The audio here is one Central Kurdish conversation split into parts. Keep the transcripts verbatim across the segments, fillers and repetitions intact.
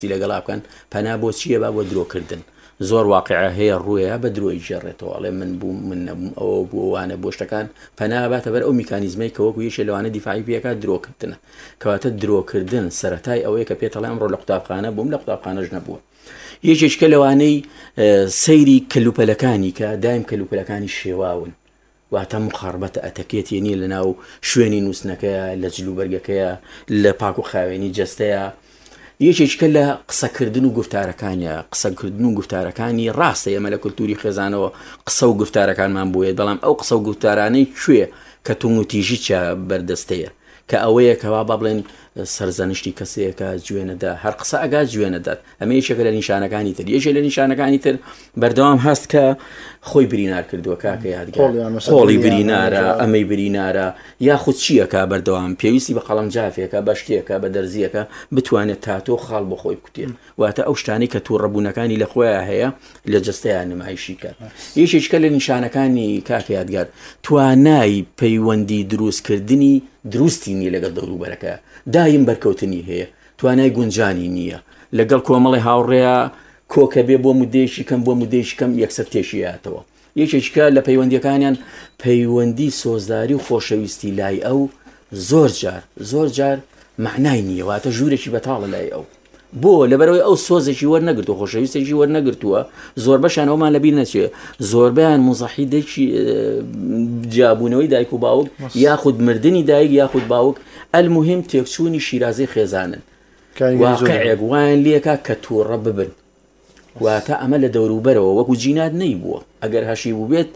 لەگەڵا بکەن پەنا بۆ چییە با بۆ درۆکردن زۆر واقعە هەیە ڕوویە بە درۆی ژێڕێتەوە ئەڵێ من بووم من ئەوە بووانە بۆ شتەکان پەنا باتە بەر ئەو میکانیزمەی کە وەکو یەکێ لەوانە دیفاعی پێکات درۆکردنە کەواتە درۆکردن سەرەتای ئەوەیە کە پێت ئەڵێ ئەمڕۆ لە قوتابخانە بووم لە قوتابخانەش نەبووە یەکێکە لەوانەی سەیری کەلوپەلەکانی کە دایم کەلوپەلەکانی شێواون واتە مخاربەتە ئەتەکێتی نیە لە ناو شوێنی نووسنەکەیە لە جلوبەرگەکەیە لە پاک و خاوێنی جەستەیە یەکێکە لە قسەکردن و گفتارەکانیە قسەکردن و گفتارەکانی ڕاستە ئێمە لە کولتوری خێزانەوە قسە و گفتارەکانمان بووێت بەڵام ئەو قسە و گفتارانەی کوێ کە توم و تیژی چە بەردەستەیە کە ئەوەیە کەوا با بڵێن سەرزەنشتی کەسەیەکە جوێنەدا هەر قسە ئەگات جوێنەدات ئەمە یەکێکە لە نیشانەکانی تر یەکێک لە نیشانەکانی تر بەردەوام هەست کە خۆی برینار کردووە کاکە یادگار خۆڵی برینارە ئەمەی برینارە یاخود چیەکە بەردەوام پێویستی بە قەڵەم جافێکە بە شتێکە بە دەرزیەکە بتوانێت تاتۆ خاڵ بۆ خۆی بکوتێن واتە ئەو شتانەی کە تووڕەبوونەکانی لە خۆیان هەیە لە جەستەیان نمایشی کات یەکێکە لە نیشانەکانی کاکە یادگار توانای پەیوەندی دروستکردنی دروستی نیە لەگەڵ دەوروبەرەکە دایم بەرکەوتنی هەیە توانای گونجانی نییە لەگەڵ کۆمەڵی هاوڕێە کۆکە بێ بۆ مودێشی کەم بۆ مودێشی کەم یەکسەر تێشیاتەوە یەکێکە لە پەیوەندیەکانیان پەیوەندی سۆزداری و خۆشەویستی لای ئەو زۆر جار زۆر جار معنای نییە واتە ژوورێکی بەتاڵە لای ئەو بۆ لەبەرەوەی ئەو سۆزێکی وەرنەگرتووە خۆشەویستێکی وەرنەگرتووە زۆر بەشان ئەومان لەبیر نەچێ زۆربیان مزەحیدێکی جیابوونەوەی دایک و باوک یاخود مردنی دایک یاخود باوک المهم تێکچوونی شیرازەی خێزانن واقعێک وایان لێکا کە تووڕە ببن واتە ئەمە لە دەوروبەرەوە وەکو جینات نەیبووە ئەگەر هەشی بوو بێت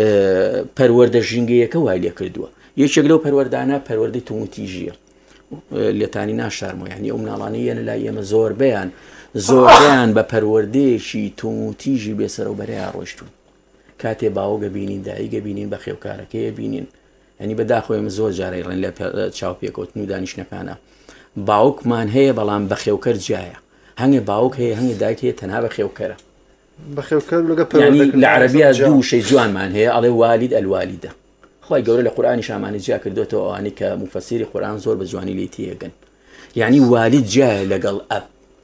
پەروەردە ژینگەیەکە وای لێ کردووە یەکێک لەو پەروەردانە پەروەردەی تومتیژیە لێتانی ناشارمەوە یعنی ئەو مناڵانەیە لای ئێمە زۆر بیان زۆر بیان بە پەروەردەیەکی تومتیژی بێسەر و بەرەیان ڕۆیشتون کاتێ باوگە بینین دایگە بینین بە خێوکارەکەیە بینین ئەنی بەداخۆی زۆر جارەی ڕێن لە چاو پێکەوتن و دانیشتەکانە باوکمان هەیە بەڵام بە خێوکەر جایە هەنگێ باوک هەیە هەنگێ دایک هەیە تەنها بە خێوکەرە لە عەرەبیە دوو شەی جوانمان هەیە ئەڵێ والید ئەلوالیدە خۆی گەورە لە قورئانی شامانی جیا کردوێتەوە ئەوانەی کە موفەسیری قورئان زۆر بە جوانی لێی تێگەن یعنی والید جایە لەگەڵ ئەب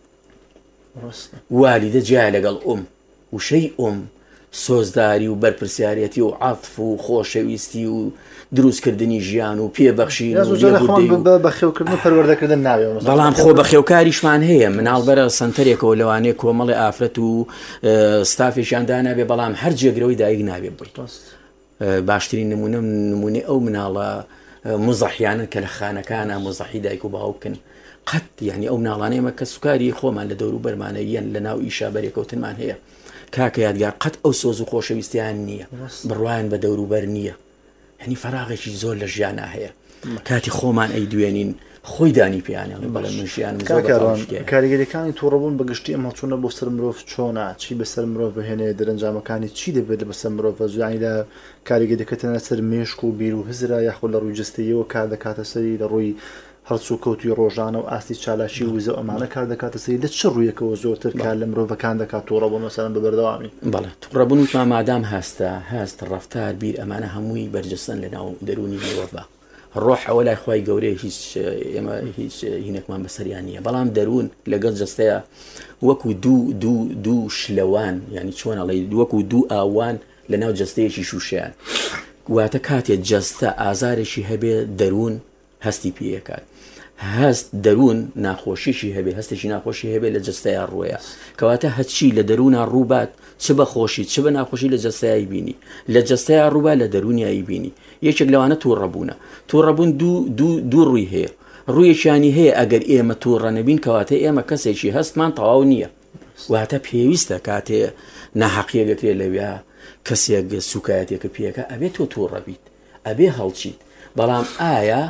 والیدە جایە لەگەڵ ئوم وشەی ئوم سۆزداری و بەرپرسیارەتی و عەتف و خۆشەویستی و دروستکردنی ژیان و پێبەخشین بەخێوکردن پەروەردەکردن ناوێ بەڵام خۆ بەخێوکاریشمان هەیە مناڵبەرە سنتەرێکەوە لەوانەیە کۆمەڵی ئافرەت و ستافێکیان دانابێ بەڵام هەر جێگرەوەی دایک نابێ بڕیت باشترین نمونە نمونێ ئەو مناڵە مزەحیانن کە لە خانەکانە مزەحی دایک و باوکن قەت یعنی ئەو مناڵانەیەمە کە سوکاری خۆمان لە دەور و بەرمانەیەن لە ناو ئیشا بەرێکەوتنمان هەیە کاکە یادگار قەت ئەو سۆز و خۆشەویستیان نییە بڕوایان بە دەور و بەر نییە هەنی فەراغێکی زۆر لە ژیانە هەیە کاتی خۆمان ئەی دوێنین خۆی دانی پیانە بەڵێ من ژیان کاریگەریەکانی تووڕەبوون بەگشتی ئەمە چوونە بۆ سەر مرۆڤ چۆنە چی بەسەر مرۆڤ بهێنێ دەرەنجامەکانی چی دەبێت لە بەسەر مرۆڤ زوانی لە کاریگەریەکەتەنە سەر مێشک و بیر و هزرا یاخۆ لە ڕووی جستەیەوە کار دەکاتە سەری لە ڕووی هەڵسو و کەوتوی ڕۆژانە و ئاستی چالاشی و وزە ئەمانە کار دەکاتە سەری لە چ ڕوویەکەوە زۆرتر کار لە مرۆڤەکان دەکات تووڕەبوون مەسەڵەن بەبەردەوامی بەڵێ تووڕەبوون وتمان مادام هەستە هەست ڕەفتار بیر ئەمانە هەمووی بەرجەستن لە ناو دەرونی مرۆڤە ڕۆح ئەوە لای خۆی گەورەیە هیچ ئێمە هیچ هینێکمان بەسەریان نییە بەڵام دەروون لەگەڵ جەستەیە وەکو دوو دوو دوو شلەوان ینی چۆن ئەڵێ وەکو دوو ئاوان لە ناو جەستەیەکی شوشیان واتە کاتێک جەستە ئازارێکی هەبێ دەروون هەستی پێکات هەست دەروون ناخۆشیشی هەبێ هەستێکی ناخۆشی هەبێ لە جەستەیە ڕوویە کەواتە هەچی لە دەروونە ڕووبات چ بە خۆشی چ بە ناخۆشی لە جەستەیە بینی لە جەستەیە ڕووبات لە دەرونیایی بینی یەکێک لەوانە تووڕەبوونە تووڕەبوون دوو دوو دوو ڕووی هەیە ڕوویەکیانی هەیە ئەگەر ئێمە تووڕە نەبین کەواتە ئێمە کەسێکی هەستمان تەواو نییە واتە پێویستە کاتێ ناحەقیەگەکرێ لەوێ کەسێک سوکایەتێکە پێەکە ئەبێ تۆ تووڕەبیت ئەبێ هەڵچیت بەڵام ئایا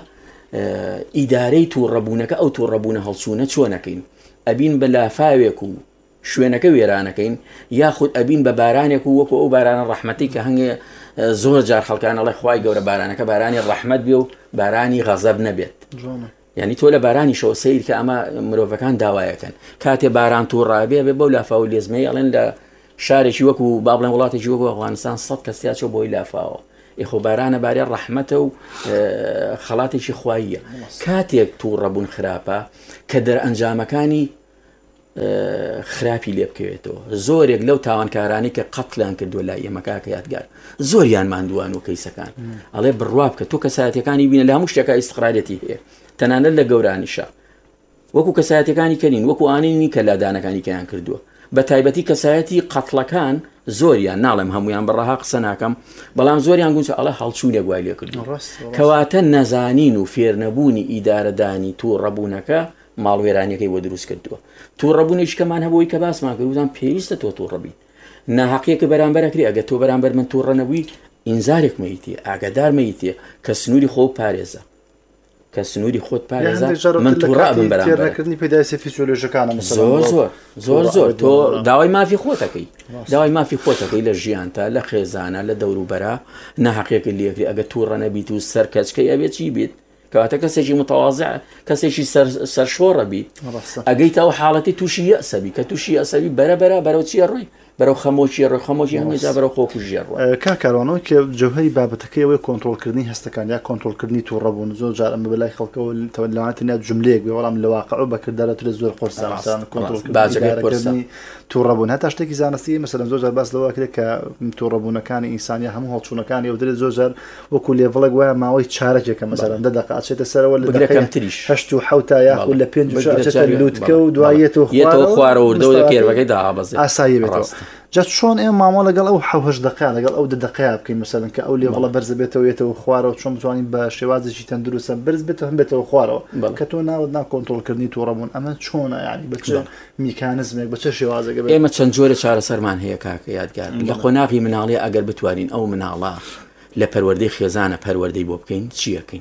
ئیدارەی تووڕەبوونەکە ئەو تووڕەبوونە هەڵچوونە چۆنەکەین ئەبین بە لافاوێک و شوێنەکە وێرانەکەین یاخود ئەبین بە بارانێک و وەکو ئەو بارانە ڕەحمەتی کە هەنگێ زۆر جار خەڵکان ئەڵێ خوای گەورە بارانەکە بارانی ڕەحمەت بێ و بارانی غەزەب نەبێت یعنی تۆ لە بارانی شەوە سیر کە ئەمە مرۆڤەکان داوایەکەن کاتێ باران تووڕابێ بێ بەو لافاو لێزمەی ئەڵێن لە شارێکی وەکو با بڵێن وڵاتێکی وەکو ئەفغانستان سەد کەسیاچۆ بۆی لافاوە ئێخۆ بارانە بارێ ڕەحمەتە و خەڵاتێکی خواییە کاتێک تووڕەبوون خراپە کە دەرئەنجامەکانی خراپی لێ بکەوێتەوە. زۆرێک لەو تاوانکارانی کە قەتڵیان کردووە لای ئێمە کاکە یادگار زۆریان ماندووان و کەیسەکان ئەڵێ بڕوا بکە تۆ کەسایەتیەکانی بینە لە هەموو شتێکە ئیستقرارەتی هەیە تەنانەت لە گەورانیشە وەکو کەسایەتەکانی کەنین وەکو ئانینی کە لادانەکانی کەیان کردووە بە تایبەتی کەسایەتی قەتڵەکان زۆریان ناڵێم هەمویان بەڕەها قسە ناکەم بەڵام زۆریان گونجە ئەڵێ هەڵچوونێک وای لێ کردووە کەواتە نەزانین و فێرنەبوونی ئیدارەدانی تووڕەبوونەکە ماڵوێرانەکەی بۆ دروست کردووە. تووڕەبوونیشکەمان هەبووی کە باسمان کرد وتان پێویستە تۆ تووڕەبی ناحەقیەکە بەرامبەرەکری ئەگە تۆ بەرامبەر من تووڕە نەبووی ئینزارێک مەیتیە ئاگادار مەیتیە کە سنووری خۆ پارێزە کە سنووری خۆت پارێزە من تووڕە بم بەرامبەرکردنی پێداسی فیسیۆلۆژیەکانە زۆر زۆر زۆر زۆر تۆ داوای مافی خۆتەکەی داوای مافی خۆتەکەی لە ژیانتا لە خێزانە لە دەوروبەرە ناحەقیەکە لێکری ئەگە تووڕە نەبیت و سەر کەچکەی ئەبێت چی بیت کەواتە کەسێکی متەواضع کەسێکی سەرشۆڕە بیت ئەگەیت ئەو حاڵەتی تووشی یەسەبی کە تووشی ئەسەبی بەرەبەرە بەرەو چیە ڕووی بەرەو خەمۆکی ڕۆی خەمۆکی هەمێجا بەرەو خۆک و ژێر ڕووی کاکارۆنەوە کە جەوهەری بابەتەکەی ئەوەی کۆنتڕۆڵکردنی هەستەکان یا کۆنتڕۆڵکردنی تووڕەبوون زۆر جار ئەمە بەلای خەڵکەوە لەوانێت جوملەیەک بێ بەڵام لە واقع بەکردارەت لە زۆر قۆرسان کۆنتڕۆڵکردنی تووڕەبوون هەتا شتێکی زانستی مەسەلەن زۆر جار باس لەوە کرێت کە تووڕەبوونەکانی ئینسانی هەموو هەڵچوونەکانی ئەو دەرێت زۆر جار وەکو لێڤڵێک وایە ماوەی چارەکێکە مەسەلەن دە دەقە ئاچێتە سەرەوە لە بگرەکەم تریش هەشت و حەوت تا یاخود لە پێنج لووتکە و دوایەتەوە خوارەوە وردەوە کێرەکەی دابەزێت ئاسایی بێتەوە جات چۆن ئێمە مامۆ لەگەڵ ئەو حەوهەش دقا لەگەڵ ئەو دقەیە بکەین مەسەلەن کە ئەو لێڤڵە بەرز بێتەوە یێتەوە خوارەوە چۆن بتوانین بە شێوازێکی تەندروستە بەرز بێتەوە هەم بێتەوە خوارەوە کە تۆ ناوت نا کۆنتڕۆڵکردنی تووڕەبوون ئەمە چۆنە یعنی بە چ میکانیزمێک بە چه شێوازێک ئێمە چەند جۆرە چارەسەرمان هەیە کاکە یادگار لە قۆناغی مناڵی ئەگەر بتوانین ئەو مناڵە لە پەروەردەی خێزانە پەروەردەی بۆ بکەین چیەکەین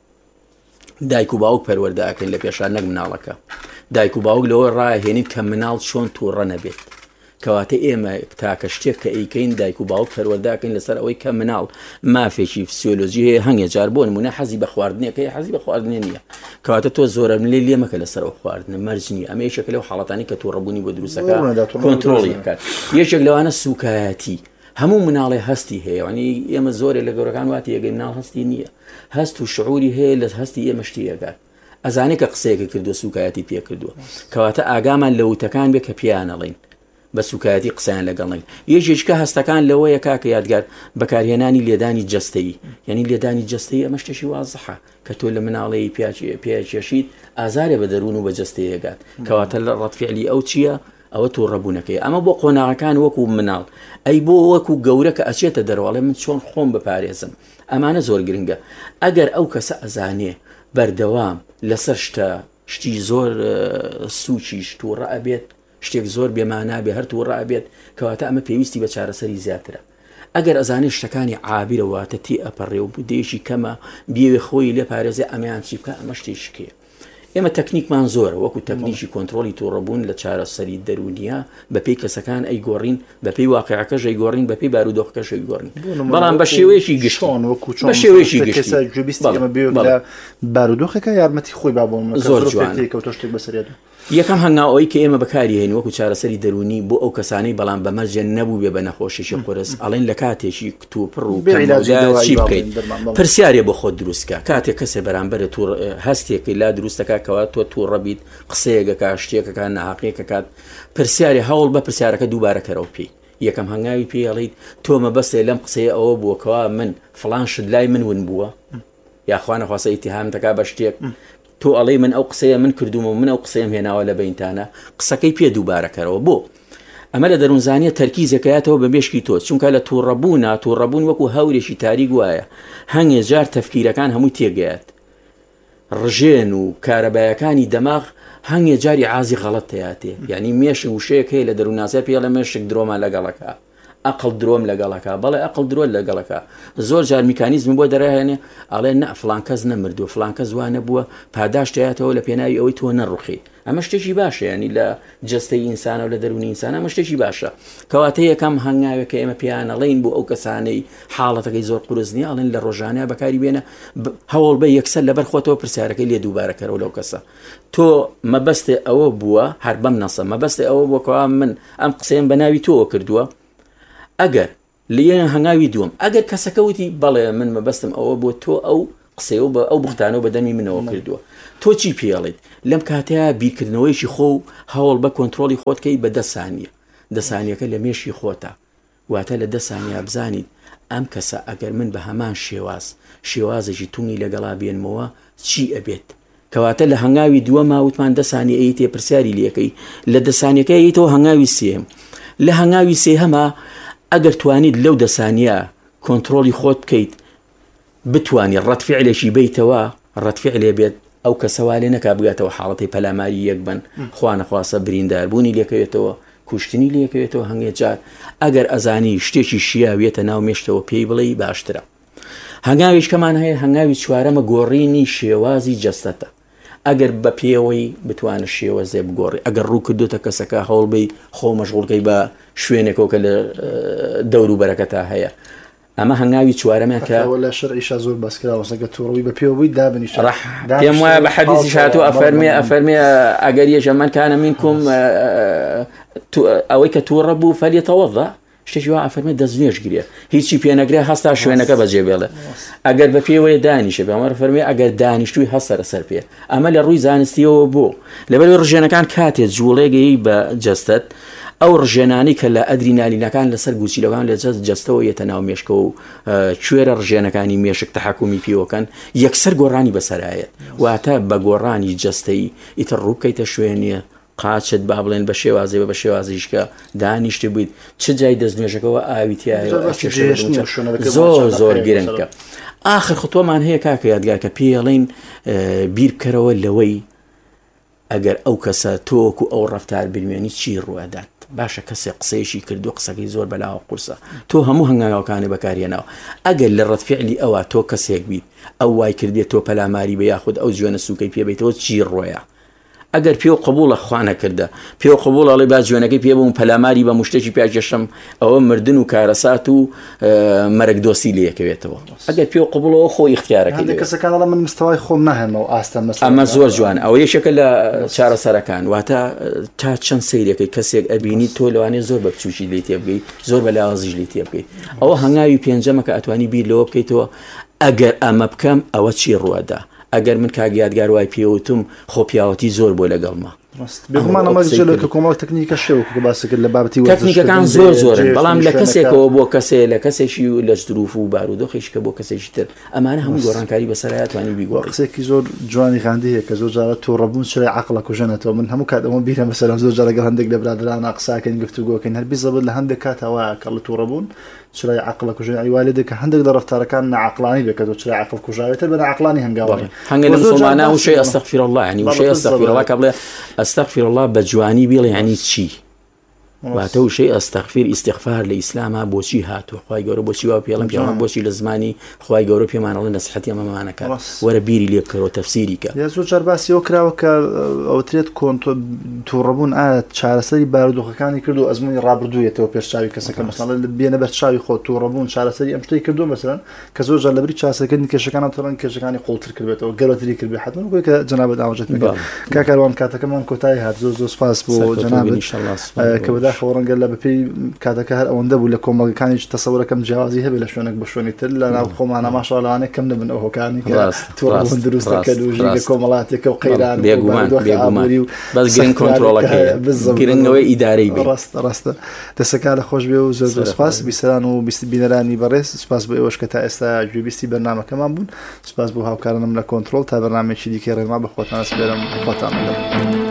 دایک و باوک پەروەردە ئەکەین لە پێشان نەک مناڵەکە دایک و باوک لەوە ڕایهێنین کە مناڵ چۆن تووڕە نەبێت کەواتە ئێمە تاکە شتێک کە ئەیکەین دایک و باوک پەروەردەکەین لەسەر ئەوەی کە مناڵ مافێکی فسیۆلۆژی هەیە هەنگێ جار بۆ نمونە حەزی بە خواردنەکەی حەزی بە خواردنێ نییە کەواتە تۆ زۆرە لێ لێ مەکە لەسەر ئەو خواردنە مەرج نیە ئەمە یەکێک لەو حاڵەتانی کە تووڕەبوونی بۆ دروستەکە کۆنتڕۆڵی بکات یەکێک لەوانە سوکایەتی هەموو مناڵێ هەستی هەیە وانی ئێمە زۆرێک لە گەورەکان واتی یەگەی مناڵ هەستی نییە هەست و شعوری هەیە لە هەستی ئێمە شتیەکات ئەزانێت کە قسەیەکە کردو سوکایەتی پێ کردووە کەواتە ئاگامان لە وتەکان بێ کە پیانەڵین بە سوکایەتی قسەیان لەگەڵین یەکێکە هەستەکان لەوەیە کاکە یادگار بەکارهێنانی لێدانی جەستەیی یعنی لێدانی جەستەیی ئەمە شتێکی وازەحە کە تۆ لە مناڵەیە پێچێشیت ئازارێ بە دەروون و بە جەستەیەگات کەواتە لە ڕەتفعلی ئەو چییە ئەوە تووڕەبوونەکەی ئەمە بۆ قۆناغەکان وەکو مناڵ ئەی بۆ وەکو گەورە کە ئەچێتە دەرەوەڵێ من چۆن خۆم بپارێزم ئەمانە زۆر گرنگە ئەگەر ئەو کەسە ئەزانێ بەردەوام لەسەر شتە شتی زۆر سوچیش تووڕە ئەبێت شتێک زۆر بێمانە بێ هەر تووڕە ئەبێت کەواتە ئەمە پێویستی بە چارەسەری زیاترە ئەگەر ئەزانێ شتەکانی عابیرەواتە تی ئەپەڕێ و بودێشی کەمە بێوێ خۆی لێ پارێزێ ئەمەیان چی بکە ئەمە شتێشکێ ئێمە تەکنیکمان زۆرە وەکو تەکنیکی کۆنتڕۆلی تووڕەبوون لە چارەسەری دەرونیە بەپێی کەسەکان ئەی گۆڕین بەپێی واقعەکەش ئەی گۆڕین بەپێی بارودۆخەکەش ئەی گۆڕین بەڵام بە شێوەیەکی گشتۆن وەکو بە شێوەیەکی گشتی بارودۆخەکە یارمەتی خۆی بابوون زۆر جوانە کەوتە شتێک بەسەریێت یەکەم هەنگاوەی کە ئێمە بەکاری هێن وەکو چارەسەری دەرونی بۆ ئەو کەسانی بەڵام بەمەرجێ نەبوو بێ بە نەخۆشیشی قورس ئەڵێن لە کاتێکی کتوپڕ و چی بکەیت پرسیارێ بۆ خۆت دروستکە کاتێک کەسێ بەرامبەر هەستێکی لا دروستەکە کەوا تۆ تووڕەبیت قسەیەکەکە شتێکەکە ناحەقیەکەکات پرسیارێ هەوڵ بە پرسیارەکە دووبارە کەرەوە پێی یەکەم هەنگاوی پێی ئەڵێیت تۆ مەبەستێ لەم قسەیە ئەوە بووەکەوە من فڵان شت لای من ون بووە یاخوا نەخواسە ئیتیهامتەکە بە شتێک تۆ ئەڵێ من ئەو قسەیە من کردومە من ئەو قسەیم هێناوە لە بەینتانە قسەکەی پێ دووبارەکەرەوە بۆ ئەمە لە دەروونزانیە تەرکیزەکەیاتەوە بە مێشکی تۆ چونکە لە تووڕەبوونا تووڕەبوون وەکو هەورێکی تاریک وایە هەنگێ جار تەفکیرەکان هەمووی تێگەیات ڕژێن و کارەبایەکانی دەماغ هەنگێ جاری عازی غەڵەت تەیاتێ یعنی مێشک وشەیەک هەیە لە دەروونناسە پێڵە مێشک درۆمە لەگەڵەکە ئەقل درۆم لەگەڵەکە بەڵێ ئەقل درۆ لەگەڵەکە زۆر جار میکانیزم بۆ دەرەهێنێ ئەڵێ نە فڵان کەس نەمردووە فڵان کەس وانە بووە پاداشتەیەتەوە لە پێناوی ئەوەی تۆ نەڕوخی ئەمە شتێکی باشە ینی لە جەستەی ئینسانە و لە دەرونی ئینسان ئەمە شتێکی باشە کەواتە یەکەم هەنگاوێک کە ئێمە پیانەڵێین بۆ ئەو کەسانەی حاڵەتەکەی زۆر قورس نیە ئەڵێن لە ڕۆژانە بەکاری بێنە هەوڵ بە یەکسەر لەبەر خۆتەوە پرسیارەکەی لێ دووبارەکەرەوە لەو کەسە تۆ مەبەستێ ئەوە بووە هەر بەم نەسە مەبەستێ ئەوە بووەکەوا من ئەم قسەیەم بە ناوی تۆوە کردووە ئەگەر لێ هەنگاوی دووەم ئەگەر کەسەکەوتی بەڵێ من مەبەستم ئەوە بۆ تۆ ئەو قسەی و بە ئەو بختانەوە بەدەمی منەوە کردووە تۆ چی پێڵێت لەم کاتەیە بیرکردنەوەیشی خۆ و هەوڵ بە کۆنتترۆلی خۆتکەی بە دە سانیە دە سانیەکە لە مێشی خۆتە واتە لە دە سانیا بزانیت ئەم کەسە ئەگەر من بە هەمان شێواز شێوازێکی تونی لەگەڵا بێنمەوە چی ئەبێت کەواتە لە هەنگاوی دووە ماوتمان دەسانی ئەی تێ پرسیاری لەکەی لە دەسانیەکەیتەوە هەنگاوی سێم لە هەنگاوی سێ هەما ئەگەر توانیت لەو دەسانیە کۆنتترۆلی خۆت بکەیت بتوانانی ڕەتفعلێکی بیتەوە ڕەتفعلێ بێت ئەو کەسەوا لێ نەکا بگاتەوە حاڵەتی پەلاماری یەک بن خوانەخواسە برینداربوونی لێکەوێتەوە کوشتنی لێکەوێتەوە هەنگێ جار ئەگەر ئەزانی شتێکی شیاوێتە ناو مێشتەوە پێی بڵێ باشترە هەنگاویش کەمان هەیە هەنگاوی چوارەمە گۆڕینی شێوازی جەستەتە ئەگەر بە پێوەی بتوانە شێوەزێ بگۆڕی ئەگەر ڕوو کردوتە کەسەکە هەوڵبی خۆ مەشغوڵکەی بە شوێنێکەوە کە لە دەور و بەرەکەتا هەیە ئەمە هەنگاوی چوارەمە کە لە شەرعیشا زۆر باسکراوەسەکە تووڕەوی بە پێوەی دابنیش پێم وایە بە حەدیثی هاتووە ئەفەرمێ ئەفەرمێ ئەگەر یەکێ من کانە منکم ئەوەی کە تووڕە بوو فەلیەتەوەضە شتێکی وا ئەفەرمێ دەستنوێژ گرێ هیچی پێ نەگرێ هەستا شوێنەکە بەجێ بێڵێ ئەگەر بە پێوەیە دانیشە پێمەڕ فەرمێ ئەگەر دانیشتووی هەسەرە سەر پێ ئەمە لە ڕووی زانستیەوە بوو لەبەر ڕژێنەکان کاتێت جوڵێگەی بە جەستەت ئەو ڕژێنانی کە لە ئەدرینالینەکان لەسەر گوچیلەکان لە جەست جەستەوە یەتە ناو مێشکە و کوێرە ڕژێنەکانی مێشک تەحکومی پێوەکەن یەکسەر گۆڕانی بەسەرایەت واتە بە گۆڕانی جەستەی ئیتر ڕووکەیتە شوێنیە قاچت با بڵێن بە شێوازێ بە شێوازیشکە دانیشتی بوویت چ جای دەستنوێژەکەەوە ئاویتیایە زۆر زۆر گرنگکە ئاخر خۆتۆمان هەیە کاکە یادگارکە پێڵین بیر بکەرەوە لەوەی ئەگەر ئەو کەسە تۆکو ئەو ڕەفتار بمێنی چی ڕوادات باشە کەسێک قسەیەشی کردو قسەکەی زۆر بەلاوە قورسە تۆ هەموو هەنگاوەکانی بەکارێنەوە ئەگەر لە ڕەتفعلی ئەوە تۆ کەسێک بیت ئەو وای کردێت تۆ پەلاماری بە یاخود ئەو جوێنە سوکەی پێبێتەوە چی ڕۆیە ئەگەر پێ و قبوڵە خوانە کردە پێ و قبوڵ ئەڵێ با جوێنەکەی پێ بووم پەلاماری بە مشتێکی پێشەشم ئەوە مردن و کارەسات و مەرگ دۆسی لەکەوێتەوە ئەگەر پێ و قبوڵەوە خۆی اختیارەکەی کەسەکانڵە من مستەوای خۆم ناهێنەوە ئاستە ئەمە زۆر جوان ئەوە یەکێکە لە چارەسەرەکان واتە تا چەند سەیرەکەی کەسێک ئەبینی تۆ لەوانێ زۆر بە بچوشی لێ تێ بگەیت زۆر بە لاوازیش لێ تێ بگەیت ئەوە هەنگاوی پێنجەمە کە ئەتوانی بیر لەوە بکەیتەوە ئەگەر ئەمە بکەم ئەوە چی ڕوەدا ئەگەر من کاگیادگار وای پێوتم خۆ پیاوەتی زۆر بۆ لەگەڵمە بێگومان ئەمە جێ کە کۆمەڵ تەکنیکە شێوە باس کرد لە بابەتی تەکنیکەکان زۆر زۆرن بەڵام لە کەسێکەوە بۆ کەسێ لە کەسێکی لە ظروف و بارودۆخیش کە بۆ کەسێکی تر ئەمانە هەموو گۆڕانکاری بەسەرایە توانی بیگۆڕی قسێکی زۆر جوانی خاندی هەیە کە زۆر جارە تووڕەبوون چرای عەقڵە کوژەنێتەوە من هەموو کات ئەمە بیرە مەسەلەن زۆر جارە لەگەڵ هەندێک لە برادرانە قساکەین گفتوگۆکەین هەر بیزەبت لە هەندێک کاتەوە کە لە تووڕەبوون چرای عەقڵە کوژەن ئەیوالێ کە هەندێک لە ڕەفتارەکان نەعەقڵانی بێت و چرای عەقڵ کوژاوێتە بە نەعەقڵانی هەنگاوی هەنگە لە مسلمانە وشەی ئەستەغفیر الله یعنی وشەی ئەستەغفیر الله کە بڵێ ئەستەغفیر الله بە جوانی بیڵێ یعنی چی واتە وشەی ئەستەغفیر ئیستیغفار لە ئیسلامە بۆچی هاتووە خوای گەورە بۆچی وا پێڵم پێڵم بۆچی لە زمانی خوای گەورە پێمانەڵێ نەسیحەتی ئەمەمانەکە وەرە بیری لێ بکەرەوە تەفسیری کە یا زۆر جار باسی ئەوە کراوە کە ئەوترێت تووڕەبوون ئایا چارەسەری بارودۆخەکانی کرد و ئەزمموی ڕابردوویەتەوە پێشچاوی کەسەکە مەسەڵەن بێنە بەر چاوی خۆ تووڕەبوون چارەسەری ئەم شتەی کردو مەسەڵەن کە زۆر جار لەبەری چاسەکردنی کێشەکانە تەڕەن کێشەکانی قوڵتر کردێتەوە گەورەتری کردبێ حتمەن بۆی کە جەنابەت ئاماژەت میکرد کاکەروان کاتەکەمان کۆتایی هات زۆر زۆر سپاس بۆ جەنابەت کە بەداخەوە ڕەنگە لە بەپێی کاتەکە هەر ئەوەندە بوو لە کۆمەڵەکانی تەسەورەکەم جیاوازی هەبێت لە شوێنێک بە شوێنی تر لە ناو خۆمانە ماشاءاللهانە کەم نەبن ئەو هۆکانی کە تووڕەبوون دروستەکە دوژی لە کۆمەڵاتێکە و قەیران بێگومان بێگومان بەس گرنگ کۆنتڕۆڵەکەیە گرنگەوەی ئیدارەی بێ ڕاستە ڕاستە دەسەکانە خۆش بێ و زۆر زۆر سپاس بیسەران و بینەرانی بەڕێز سپاس بۆ ئێوەش کە تا ئێستا گوێبیستی بەرنامەکەمان بوون سپاس بۆ هاوکارانم لە کۆنتڕۆڵ تا بەرنامێکی دیکەی ڕێما بە خۆتان سپێرم خۆتان